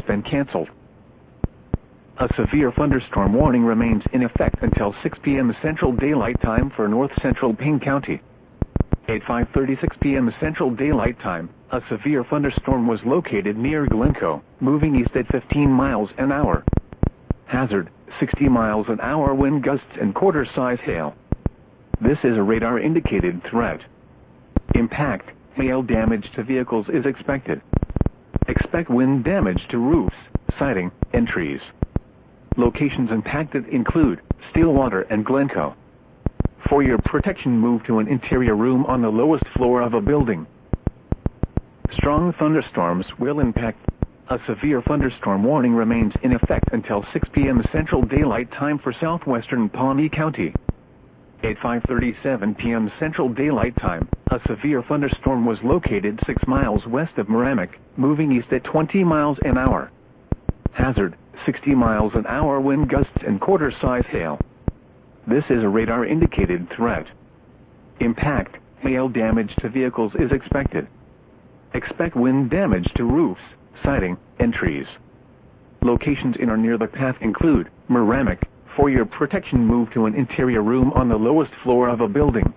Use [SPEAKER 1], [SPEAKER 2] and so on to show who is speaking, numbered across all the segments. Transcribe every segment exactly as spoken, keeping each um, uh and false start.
[SPEAKER 1] been canceled. A severe thunderstorm warning remains in effect until six p m Central Daylight Time for North Central Payne County. At five thirty-six p m Central Daylight Time, a severe thunderstorm was located near Glencoe, moving east at fifteen miles an hour. Hazard, sixty miles an hour wind gusts and quarter-size hail. This is a radar-indicated threat. Impact, hail damage to vehicles is expected. Expect wind damage to roofs, siding, and trees. Locations impacted include Stillwater and Glencoe. For your protection, move to an interior room on the lowest floor of a building. Strong thunderstorms will impact. A severe thunderstorm warning remains in effect until six p m Central Daylight Time for southwestern Pawnee County. At five thirty-seven p m Central Daylight Time, a severe thunderstorm was located six miles west of Merrimack, moving east at twenty miles an hour. Hazard, sixty miles an hour wind gusts and quarter-size hail. This is a radar-indicated threat. Impact, hail damage to vehicles is expected. Expect wind damage to roofs, siding, and trees. Locations in or near the path include Merrimack. For your protection, move to an interior room on the lowest floor of a building.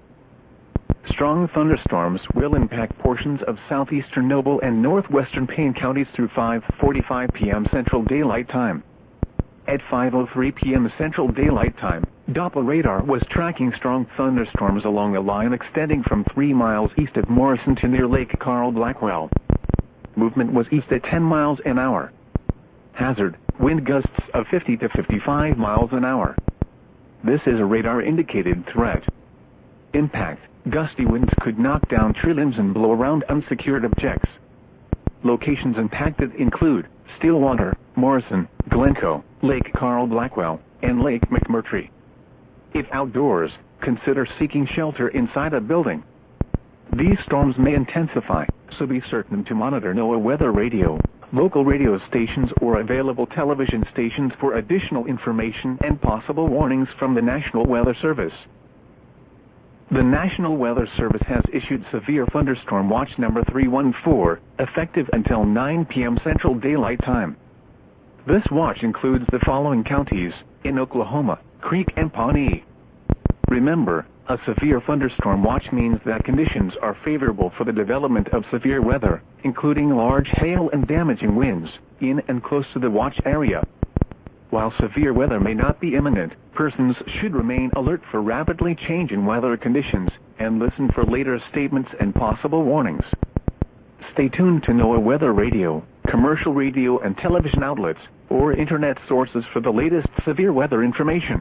[SPEAKER 1] Strong thunderstorms will impact portions of southeastern Noble and northwestern Payne counties through five forty-five p m Central Daylight Time. At five oh three p m Central Daylight Time, Doppler radar was tracking strong thunderstorms along a line extending from three miles east of Morrison to near Lake Carl Blackwell. Movement was east at ten miles an hour. Hazard, wind gusts of fifty to fifty-five miles an hour. This is a radar-indicated threat. Impact, gusty winds could knock down tree limbs and blow around unsecured objects. Locations impacted include Stillwater, Morrison, Glencoe, Lake Carl Blackwell, and Lake McMurtry. If outdoors, consider seeking shelter inside a building. These storms may intensify, so be certain to monitor NOAA weather radio, local radio stations, or available television stations for additional information and possible warnings from the National Weather Service. The National Weather Service has issued Severe Thunderstorm Watch number three one four, effective until nine p m Central Daylight Time. This watch includes the following counties in Oklahoma: Creek and Pawnee. Remember, a severe thunderstorm watch means that conditions are favorable for the development of severe weather, including large hail and damaging winds, in and close to the watch area. While severe weather may not be imminent, persons should remain alert for rapidly changing weather conditions and listen for later statements and possible warnings. Stay tuned to NOAA Weather Radio, commercial radio and television outlets, or internet sources for the latest severe weather information.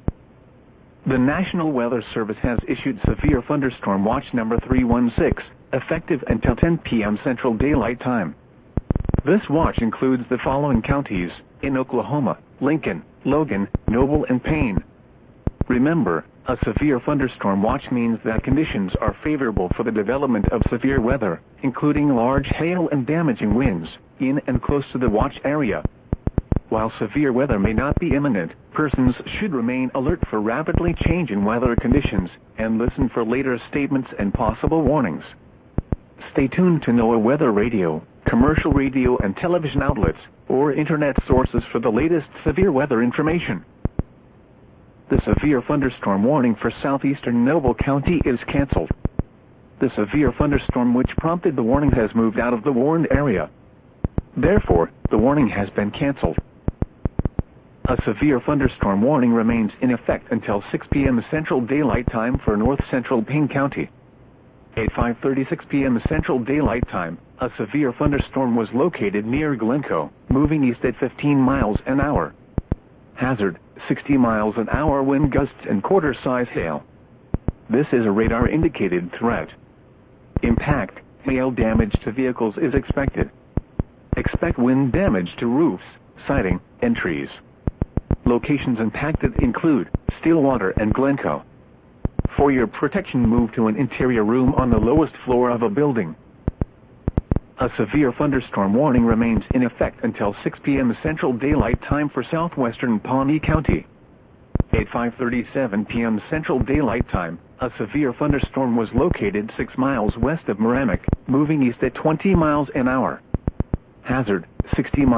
[SPEAKER 1] The National Weather Service has issued Severe Thunderstorm Watch number three one six, effective until ten p m Central Daylight Time. This watch includes the following counties in Oklahoma: Lincoln, Logan, Noble, and Payne. Remember, a severe thunderstorm watch means that conditions are favorable for the development of severe weather, including large hail and damaging winds, in and close to the watch area. While severe weather may not be imminent, persons should remain alert for rapidly changing weather conditions and listen for later statements and possible warnings. Stay tuned to NOAA Weather Radio, commercial radio and television outlets, or internet sources for the latest severe weather information. The severe thunderstorm warning for southeastern Noble County is canceled. The severe thunderstorm which prompted the warning has moved out of the warned area. Therefore, the warning has been canceled. A severe thunderstorm warning remains in effect until six p m Central Daylight Time for North Central Payne County. At five thirty-six p m Central Daylight Time, a severe thunderstorm was located near Glencoe, moving east at fifteen miles an hour. Hazard, sixty miles an hour wind gusts and quarter-size hail. This is a radar-indicated threat. Impact, hail damage to vehicles is expected. Expect wind damage to roofs, siding, and trees. Locations impacted include Stillwater and Glencoe. For your protection, move to an interior room on the lowest floor of a building. A severe thunderstorm warning remains in effect until six p m Central Daylight Time for southwestern Pawnee County. At five thirty-seven p m Central Daylight Time, a severe thunderstorm was located six miles west of Merrimack, moving east at twenty miles an hour. Hazard, sixty miles